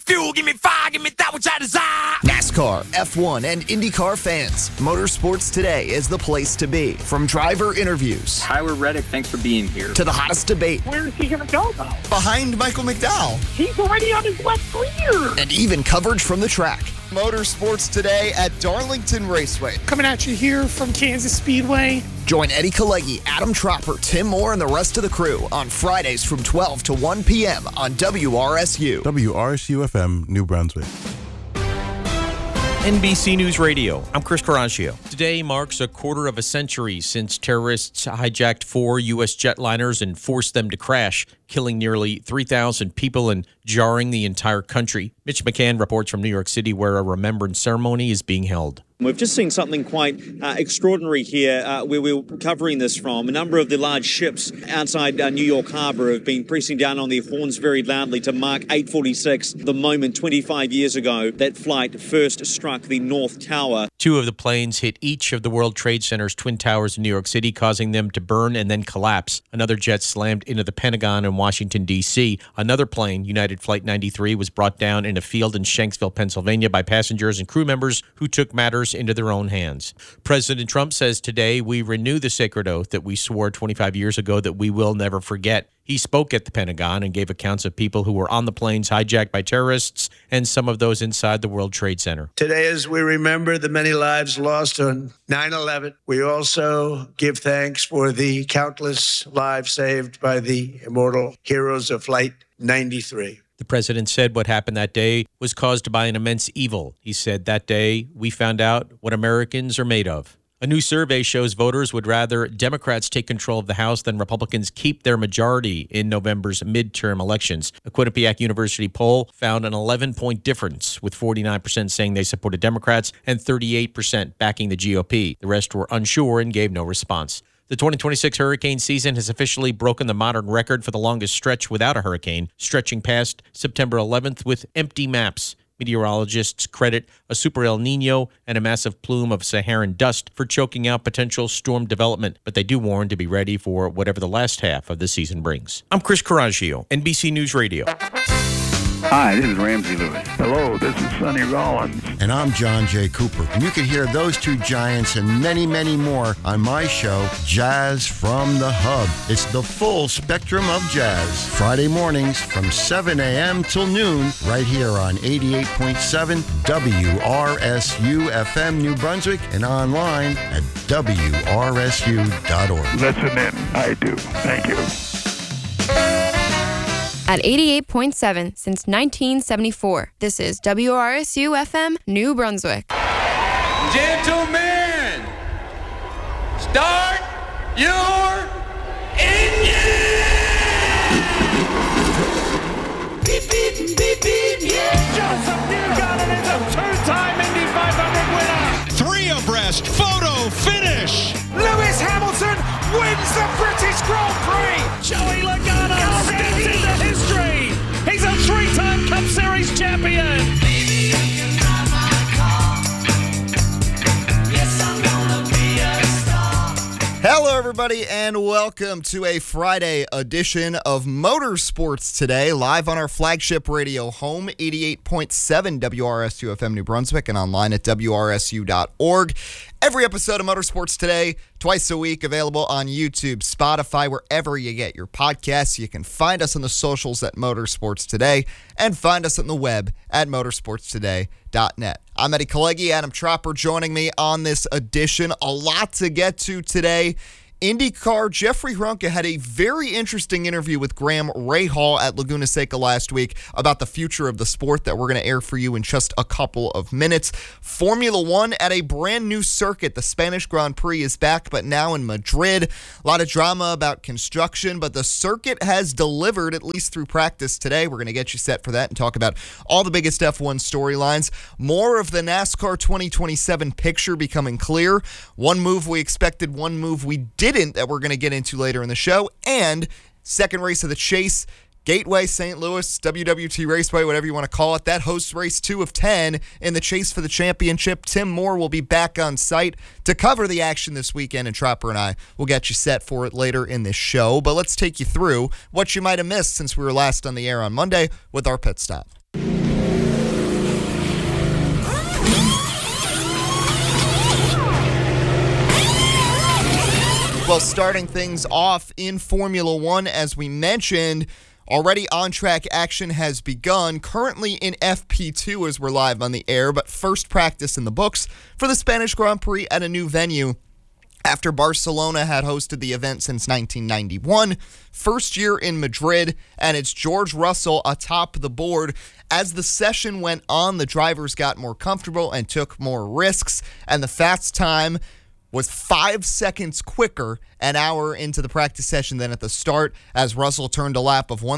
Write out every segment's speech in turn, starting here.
fuel, give me fire, give me that which I desire. NASCAR, F1, and IndyCar fans, Motorsports Today is the place to be. From driver interviews, Tyler Reddick, thanks for being here, to the hottest debate. Where is he going to go, though? Behind Michael McDowell. He's already on his left rear. And even coverage from the track. Motorsports Today at Darlington Raceway. Coming at you here from Kansas Speedway. Join Eddie Kalegi, Adam Tropper, Tim Moore, and the rest of the crew on Fridays from 12 to 1 p.m. on WRSU. WRSU-FM, New Brunswick. NBC News Radio. I'm Chris Caraccio. Today marks a quarter of a century since terrorists hijacked 4 U.S. jetliners and forced them to crash, killing nearly 3,000 people and jarring the entire country. Mitch McCann reports from New York City, where a remembrance ceremony is being held. We've just seen something quite extraordinary here where we're covering this from. A number of the large ships outside New York Harbor have been pressing down on their horns very loudly to mark 8:46, the moment 25 years ago that flight first struck the North Tower. 2 of the planes hit each of the World Trade Center's twin towers in New York City, causing them to burn and then collapse. Another jet slammed into the Pentagon in Washington, D.C. Another plane, United Flight 93, was brought down in a field in Shanksville, Pennsylvania by passengers and crew members who took matters into their own hands. President Trump says today we renew the sacred oath that we swore 25 years ago that we will never forget. He spoke at the Pentagon and gave accounts of people who were on the planes hijacked by terrorists and some of those inside the World Trade Center. Today, as we remember the many lives lost on 9/11, we also give thanks for the countless lives saved by the immortal heroes of Flight 93. The president said what happened that day was caused by an immense evil. He said that day we found out what Americans are made of. A new survey shows voters would rather Democrats take control of the House than Republicans keep their majority in November's midterm elections. A Quinnipiac University poll found an 11-point difference, with 49% saying they supported Democrats and 38% backing the GOP. The rest were unsure and gave no response. The 2026 hurricane season has officially broken the modern record for the longest stretch without a hurricane, stretching past September 11th with empty maps. Meteorologists credit a super El Nino and a massive plume of Saharan dust for choking out potential storm development, but they do warn to be ready for whatever the last half of the season brings. I'm Chris Caraccio, NBC News Radio. Hi, this is Ramsey Lewis. Hello, this is Sonny Rollins. And I'm John J. Cooper. And you can hear those two giants and many, many more on my show, Jazz from the Hub. It's the full spectrum of jazz. Friday mornings from 7 a.m. till noon, right here on 88.7 WRSU FM New Brunswick and online at WRSU.org. Listen in. I do. Thank you. At 88.7 since 1974. This is WRSU FM, New Brunswick. Gentlemen, start your engine! Beep, beep, beep, beep, yeah! Joseph Newgarden is a two-time Indy 500 winner! 3 abreast, photo finish! Lewis Hamilton wins the British Grand Prix! Joey Logano steps into history! He's a 3-time Cup Series champion! Baby, you can drive my car. Yes, I'm gonna be a star. Hello, everybody, and welcome to a Friday edition of Motorsports Today, live on our flagship radio home, 88.7 WRSU FM New Brunswick, and online at WRSU.org. Every episode of Motorsports Today, twice a week, available on YouTube, Spotify, wherever you get your podcasts. You can find us on the socials at Motorsports Today and find us on the web at motorsportstoday.net. I'm Eddie Kalegi, Adam Tropper joining me on this edition. A lot to get to today. IndyCar, Jeffrey Hronka had a very interesting interview with Graham Rahal at Laguna Seca last week about the future of the sport that we're going to air for you in just a couple of minutes. Formula One at a brand new circuit. The Spanish Grand Prix is back, but now in Madrid. A lot of drama about construction, but the circuit has delivered, at least through practice today. We're going to get you set for that and talk about all the biggest F1 storylines. More of the NASCAR 2027 picture becoming clear. One move we expected, one move we didn't, that we're going to get into later in the show. And second race of the Chase, Gateway St. Louis, WWT Raceway, whatever you want to call it. That hosts race 2 of 10 in the chase for the championship. Tim Moore will be back on site to cover the action this weekend, and Tropper and I will get you set for it later in this show. But let's take you through what you might have missed since we were last on the air on Monday with our pit stop. Well, starting things off in Formula One, as we mentioned, already on-track action has begun, currently in FP2 as we're live on the air, but first practice in the books for the Spanish Grand Prix at a new venue after Barcelona had hosted the event since 1991. First year in Madrid, and it's George Russell atop the board. As the session went on, the drivers got more comfortable and took more risks, and the fast time was 5 seconds quicker an hour into the practice session than at the start, as Russell turned a lap of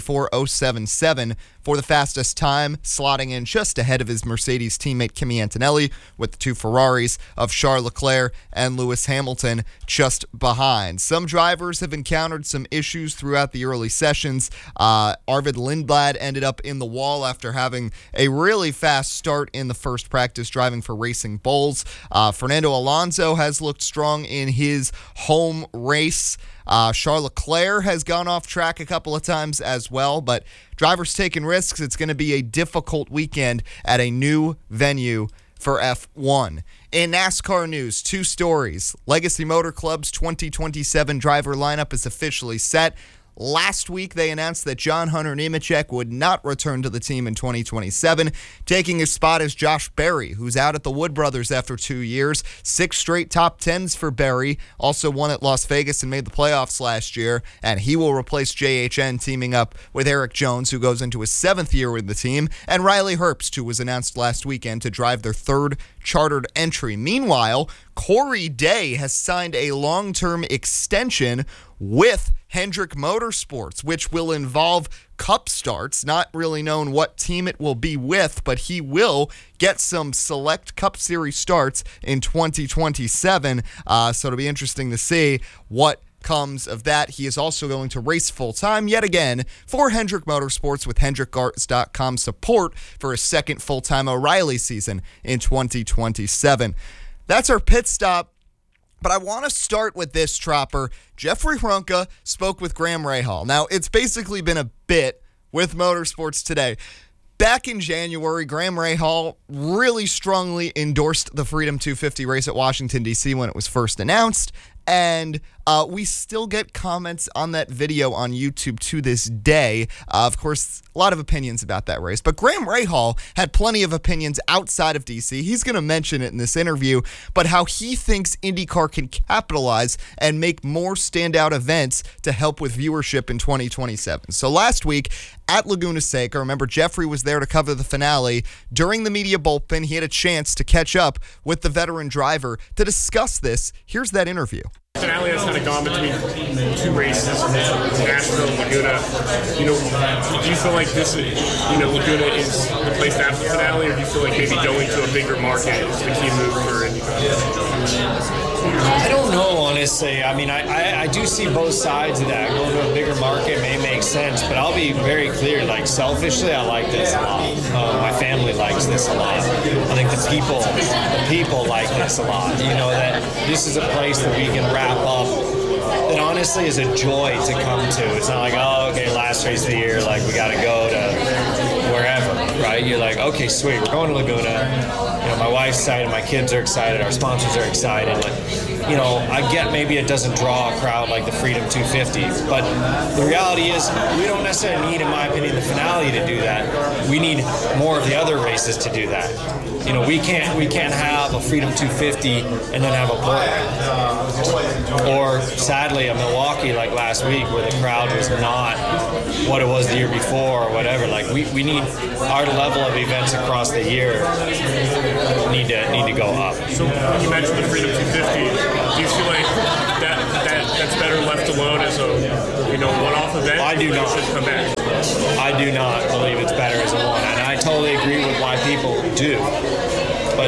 1:34.077 for the fastest time, slotting in just ahead of his Mercedes teammate Kimi Antonelli, with the two Ferraris of Charles Leclerc and Lewis Hamilton just behind. Some drivers have encountered some issues throughout the early sessions. Arvid Lindblad ended up in the wall after having a really fast start in the first practice, driving for Racing Bulls. Fernando Alonso has looked strong in his home race. Charles Leclerc has gone off track a couple of times as well, but drivers taking risks. It's going to be a difficult weekend at a new venue for F1. In NASCAR news, two stories. Legacy Motor Club's 2027 driver lineup is officially set. Last week, they announced that John Hunter Nemechek would not return to the team in 2027. Taking his spot is Josh Berry, who's out at the Wood Brothers after 2 years. 6 straight top 10s for Berry. Also won at Las Vegas and made the playoffs last year. And he will replace JHN, teaming up with Eric Jones, who goes into his 7th year with the team, and Riley Herbst, who was announced last weekend to drive their 3rd chartered entry. Meanwhile, Corey Day has signed a long-term extension with Hendrick Motorsports, which will involve Cup starts. Not really known what team it will be with, but he will get some select Cup Series starts in 2027. So it'll be interesting to see what comes of that. He is also going to race full-time yet again for Hendrick Motorsports with HendrickCars.com support for his 2nd full-time O'Reilly season in 2027. That's our pit stop. But I want to start with this, Tropper. Jeffrey Hrunka spoke with Graham Rahal. Now, it's basically been a bit with Motorsports Today. Back in January, Graham Rahal really strongly endorsed the Freedom 250 race at Washington, D.C. when it was first announced. And we still get comments on that video on YouTube to this day. Of course, a lot of opinions about that race. But Graham Rahal had plenty of opinions outside of DC. He's going to mention it in this interview, but how he thinks IndyCar can capitalize and make more standout events to help with viewership in 2027. So last week at Laguna Seca, remember Jeffrey was there to cover the finale. During the media bullpen, he had a chance to catch up with the veteran driver to discuss this. Here's that interview. Finale has kind of gone between 2 races, Nashville and Laguna. Do you feel like this, Laguna is the place to have the finale, or do you feel like maybe going to a bigger market is the key move for IndyCar? I don't know, honestly. I mean, I do see both sides of that. Going to a bigger market may make sense, but I'll be very clear. Like, selfishly, I like this a lot. My family likes this a lot. I think the people like this a lot. That this is a place that we can wrap up that honestly is a joy to come to. It's not like, oh, okay, last race of the year, like we got to go to wherever, right? You're like, okay, sweet, we're going to Laguna. My wife's excited, my kids are excited, our sponsors are excited. I get maybe it doesn't draw a crowd like the Freedom 250, but the reality is we don't necessarily need, in my opinion, the finale to do that. We need more of the other races to do that. We can't have a Freedom 250 and then have a Portland. Or sadly a Milwaukee like last week where the crowd was not what it was the year before or whatever. Like we need our level of events across the year need to go up. So you mentioned the Freedom 250. Do you feel like that's better left alone as a one-off event? I do not. Should come back? I do not believe it's better as a one, and I totally agree with why people do. But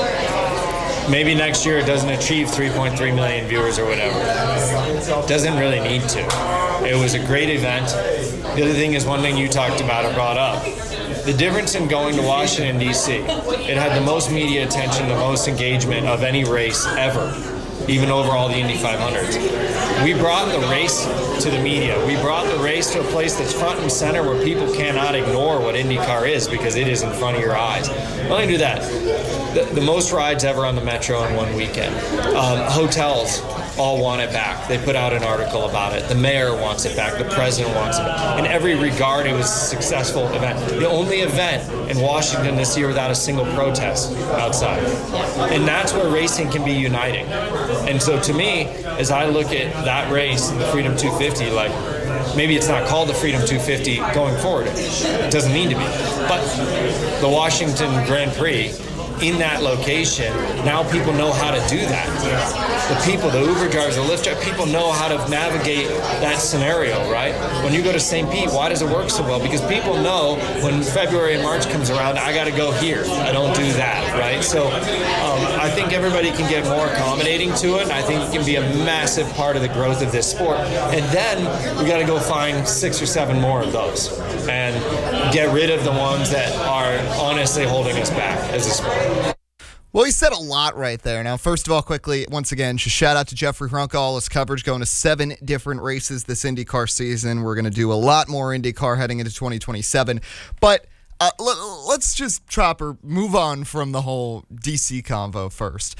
maybe next year it doesn't achieve 3.3 million viewers or whatever. It doesn't really need to. It was a great event. The other thing is one thing you talked about or brought up. The difference in going to Washington, D.C., it had the most media attention, the most engagement of any race ever, even over all the Indy 500s. We brought the race to the media. We brought the race to a place that's front and center where people cannot ignore what IndyCar is because it is in front of your eyes. Not only do that, the most rides ever on the Metro in one weekend. Hotels all want it back. They put out an article about it. The mayor wants it back. The president wants it back. In every regard, it was a successful event. The only event in Washington this year without a single protest outside. And that's where racing can be uniting. And so to me, as I look at that race and the Freedom 250, like, maybe it's not called the Freedom 250 going forward. It doesn't need to be. But the Washington Grand Prix, in that location, now people know how to do that. The people, the Uber drivers, the Lyft drivers, people know how to navigate that scenario, right? When you go to St. Pete, why does it work so well? Because people know when February and March comes around, I got to go here. I don't do that, right? So I think everybody can get more accommodating to it. I think it can be a massive part of the growth of this sport. And then we got to go find 6 or 7 more of those and get rid of the ones that are honestly holding us back as a sport. Well, he said a lot right there. Now, first of all, quickly, once again, just shout out to Jeffrey Hrunka, all his coverage, going to 7 different races this IndyCar season. We're going to do a lot more IndyCar heading into 2027. But let's just, Chopper, move on from the whole DC convo first.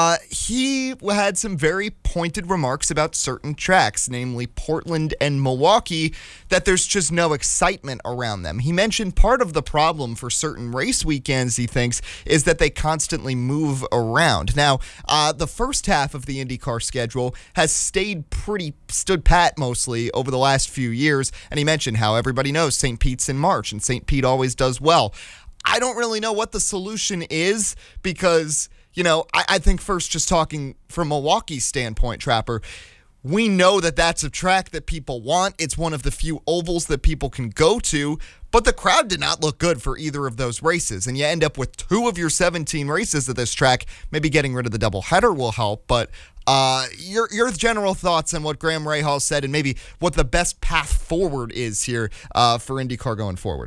He had some very pointed remarks about certain tracks, namely Portland and Milwaukee, that there's just no excitement around them. He mentioned part of the problem for certain race weekends, he thinks, is that they constantly move around. Now, the first half of the IndyCar schedule has stood pat mostly over the last few years, and he mentioned how everybody knows St. Pete's in March, and St. Pete always does well. I don't really know what the solution is because, I think first just talking from Milwaukee's standpoint, Trapper, we know that that's a track that people want. It's one of the few ovals that people can go to, but the crowd did not look good for either of those races, and you end up with 2 of your 17 races at this track. Maybe getting rid of the doubleheader will help, but your general thoughts on what Graham Rahal said and maybe what the best path forward is here for IndyCar going forward.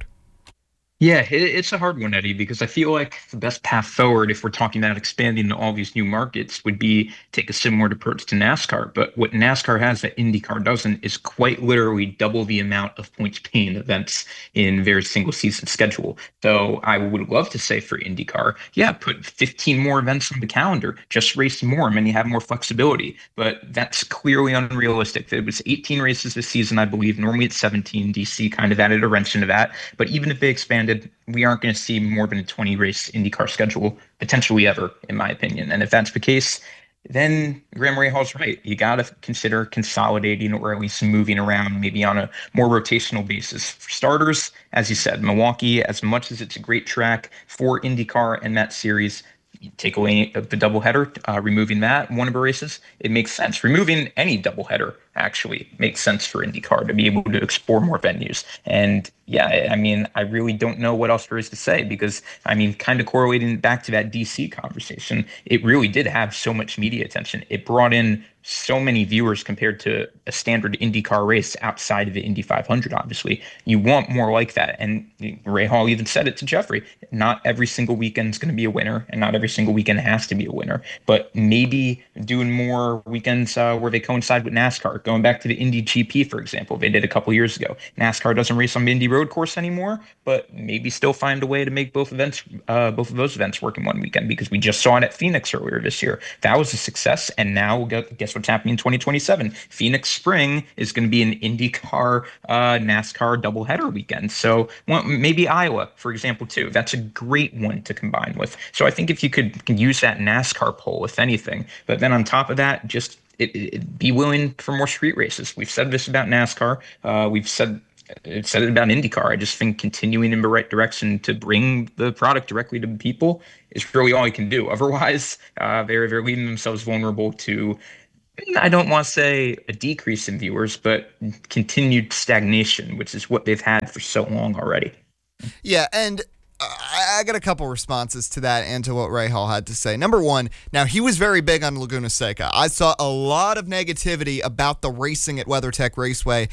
Yeah, it's a hard one, Eddie, because I feel like the best path forward, if we're talking about expanding to all these new markets, would be take a similar approach to NASCAR. But what NASCAR has that IndyCar doesn't is quite literally double the amount of points paying events in their single season schedule. So I would love to say for IndyCar, yeah, put 15 more events on the calendar, just race more, and then you have more flexibility. But that's clearly unrealistic. It was 18 races this season, I believe. Normally it's 17. DC kind of added a wrench into that. But even if they expand, we aren't going to see more than a 20-race IndyCar schedule, potentially ever, in my opinion. And if that's the case, then Graham Rahal's right. You got to consider consolidating or at least moving around, maybe on a more rotational basis. For starters, as you said, Milwaukee, as much as it's a great track for IndyCar and that series, you take away the doubleheader, removing that one of the races, it makes sense. Removing any doubleheader actually makes sense for IndyCar to be able to explore more venues. And yeah, I mean, I really don't know what else there is to say because, I mean, kind of correlating back to that DC conversation, it really did have so much media attention. It brought in so many viewers compared to a standard IndyCar race outside of the Indy 500, obviously. You want more like that. And Rahal even said it to Jeffrey. Not every single weekend is going to be a winner, and not every single weekend has to be a winner. But maybe doing more weekends where they coincide with NASCAR. Going back to the Indy GP, for example, they did a couple years ago. NASCAR doesn't race on the Indy road course anymore, but maybe still find a way to make both of those events work in one weekend, because we just saw it at Phoenix earlier this year. That was a success, and now guess what's happening in 2027? Phoenix Spring is going to be an IndyCar NASCAR doubleheader weekend. So maybe Iowa, for example, too. That's a great one to combine with. So I think if you could use that NASCAR poll, if anything, but then on top of that, just be willing for more street races. We've said this about NASCAR. We've said it about IndyCar. I just think continuing in the right direction to bring the product directly to people is really all you can do. Otherwise, they're leaving themselves vulnerable to, I don't want to say a decrease in viewers, but continued stagnation, which is what they've had for so long already. Yeah, and I got a couple responses to that and to what Rahal had to say. Number one, now he was very big on Laguna Seca. I saw a lot of negativity about the racing at WeatherTech Raceway.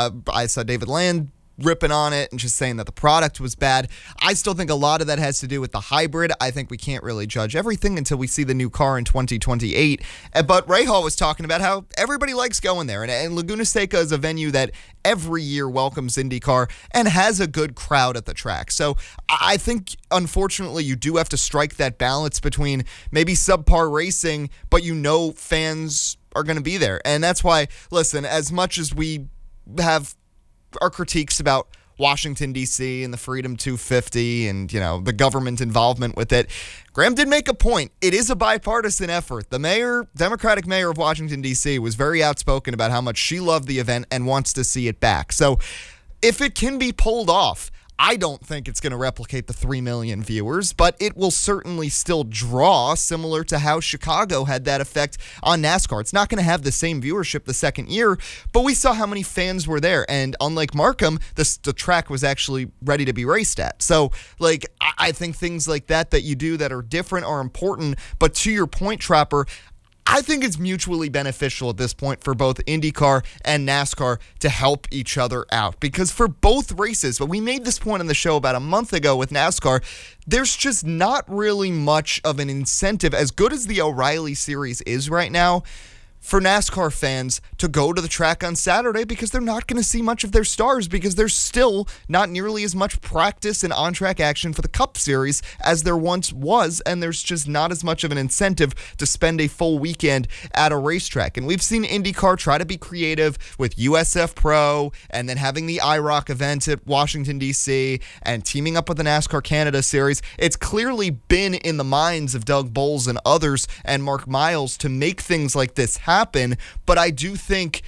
I saw David Land ripping on it and just saying that the product was bad. I still think a lot of that has to do with the hybrid. I think we can't really judge everything until we see the new car in 2028. But Rahal was talking about how everybody likes going there. And Laguna Seca is a venue that every year welcomes IndyCar and has a good crowd at the track. So I think, unfortunately, you do have to strike that balance between maybe subpar racing, but fans are going to be there. And that's why, listen, as much as we have our critiques about Washington, D.C. and the Freedom 250 and, the government involvement with it, Graham did make a point. It is a bipartisan effort. The Democratic mayor of Washington, D.C. was very outspoken about how much she loved the event and wants to see it back. So if it can be pulled off, I don't think it's going to replicate the 3 million viewers, but it will certainly still draw, similar to how Chicago had that effect on NASCAR. It's not going to have the same viewership the second year, but we saw how many fans were there. And unlike Markham, the track was actually ready to be raced at. So, I think things like that you do that are different are important. But to your point, Trapper, I think it's mutually beneficial at this point for both IndyCar and NASCAR to help each other out. Because for both races, but we made this point on the show about a month ago with NASCAR, there's just not really much of an incentive, as good as the O'Reilly Series is right now, for NASCAR fans to go to the track on Saturday, because they're not going to see much of their stars, because there's still not nearly as much practice and on-track action for the Cup Series as there once was, and there's just not as much of an incentive to spend a full weekend at a racetrack. And we've seen IndyCar try to be creative with USF Pro and then having the IROC event at Washington, D.C. and teaming up with the NASCAR Canada Series. It's clearly been in the minds of Doug Boles and others and Mark Miles to make things like this happen, but I do think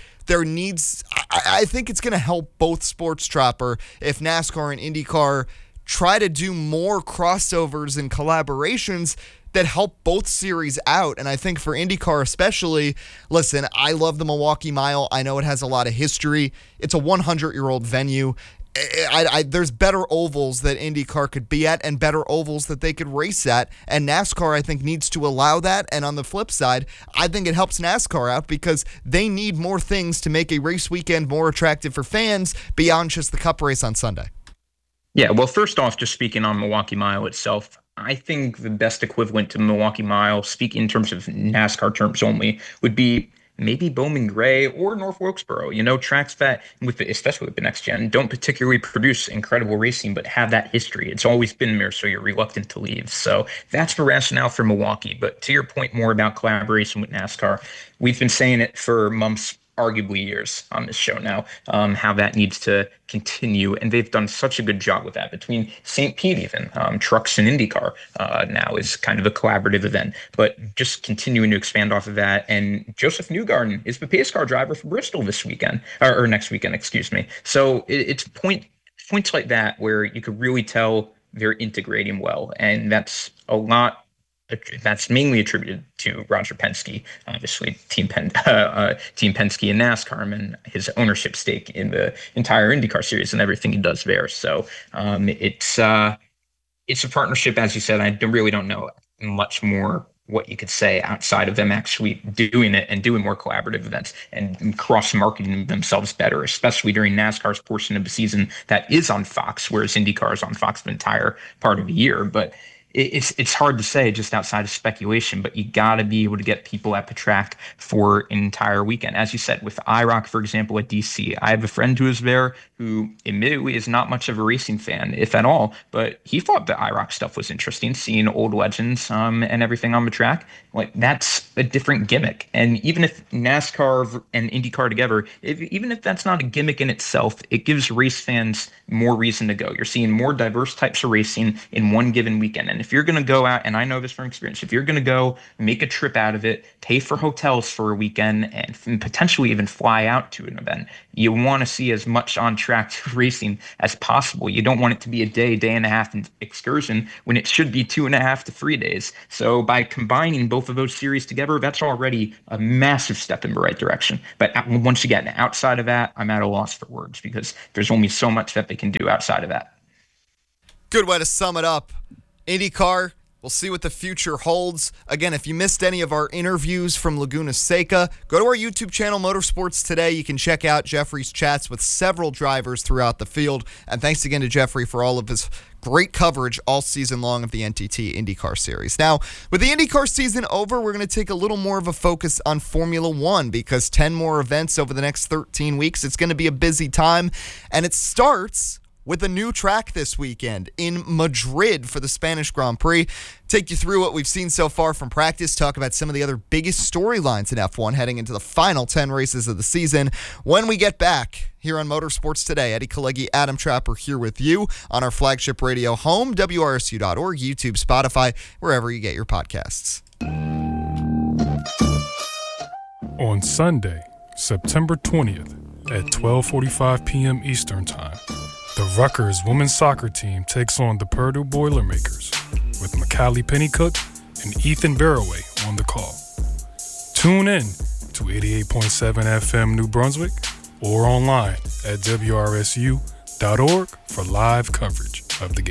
I think it's going to help both sports, Trapper, if NASCAR and IndyCar try to do more crossovers and collaborations that help both series out. And I think for IndyCar especially, listen, I love the Milwaukee Mile. I know it has a lot of history. It's a 100-year-old venue. There's better ovals that IndyCar could be at and better ovals that they could race at, and NASCAR, I think, needs to allow that. And on the flip side, I think it helps NASCAR out because they need more things to make a race weekend more attractive for fans beyond just the Cup race on Sunday. Yeah, well, first off, just speaking on Milwaukee Mile itself, I think the best equivalent to Milwaukee Mile, speaking in terms of NASCAR terms only, would be maybe Bowman Gray or North Wilkesboro, tracks that, especially with the next gen, don't particularly produce incredible racing, but have that history. It's always been there, so you're reluctant to leave. So that's the rationale for Milwaukee. But to your point more about collaboration with NASCAR, we've been saying it for months, arguably years on this show now, how that needs to continue. And they've done such a good job with that. Between St. Pete even, Trucks and IndyCar now is kind of a collaborative event. But just continuing to expand off of that. And Joseph Newgarden is the pace car driver for Bristol this weekend, or next weekend, excuse me. So it's points like that where you could really tell they're integrating well. And that's a lot. That's mainly attributed to Roger Penske, obviously Team Penske and NASCAR, and his ownership stake in the entire IndyCar series and everything he does there. So it's a partnership, as you said. I really don't know much more what you could say outside of them actually doing it and doing more collaborative events and cross-marketing themselves better, especially during NASCAR's portion of the season that is on Fox, whereas IndyCar is on Fox the entire part of the year. But it's hard to say just outside of speculation, but you got to be able to get people at the track for an entire weekend. As you said, with IROC, for example, at DC, I have a friend who is there who admittedly is not much of a racing fan, if at all, but he thought the IROC stuff was interesting, seeing old legends and everything on the track. Like, that's a different gimmick. And even if NASCAR and IndyCar together, even if that's not a gimmick in itself, it gives race fans more reason to go. You're seeing more diverse types of racing in one given weekend. And if you're going to go out, and I know this from experience, if you're going to go make a trip out of it, pay for hotels for a weekend, and potentially even fly out to an event, you want to see as much on-track racing as possible. You don't want it to be a day and a half excursion when it should be 2.5 to 3 days. So by combining both of those series together, that's already a massive step in the right direction. But once again, outside of that, I'm at a loss for words because there's only so much that they can do outside of that. Good way to sum it up. IndyCar, we'll see what the future holds. Again, if you missed any of our interviews from Laguna Seca, go to our YouTube channel, Motorsports Today. You can check out Jeffrey's chats with several drivers throughout the field. And thanks again to Jeffrey for all of his great coverage all season long of the NTT IndyCar Series. Now, with the IndyCar season over, we're going to take a little more of a focus on Formula One because 10 more events over the next 13 weeks. It's going to be a busy time, and it starts with a new track this weekend in Madrid for the Spanish Grand Prix. Take you through what we've seen so far from practice, talk about some of the other biggest storylines in F1 heading into the final 10 races of the season. When we get back here on Motorsports Today, Eddie Kalegi, Adam Trapper here with you on our flagship radio home, WRSU.org, YouTube, Spotify, wherever you get your podcasts. On Sunday, September 20th at 12:45 p.m. Eastern Time, the Rutgers women's soccer team takes on the Purdue Boilermakers with Macaulay Pennycook and Ethan Barroway on the call. Tune in to 88.7 FM New Brunswick or online at WRSU.org for live coverage of the game.